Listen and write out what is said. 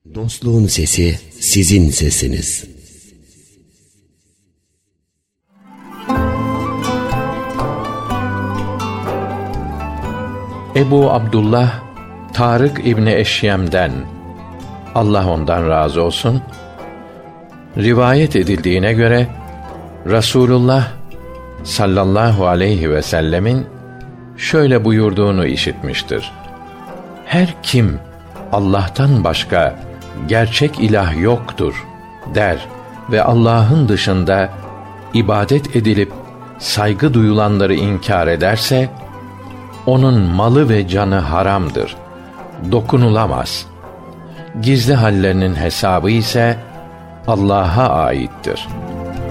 Dostluğun sesi sizin sesiniz. Ebu Abdullah Tarık İbni Eşyem'den, Allah ondan razı olsun, rivayet edildiğine göre Resulullah sallallahu aleyhi ve sellemin şöyle buyurduğunu işitmiştir: her kim Allah'tan başka gerçek ilah yoktur der ve Allah'ın dışında ibadet edilip saygı duyulanları inkar ederse, onun malı ve canı haramdır, dokunulamaz. Gizli hallerinin hesabı ise Allah'a aittir.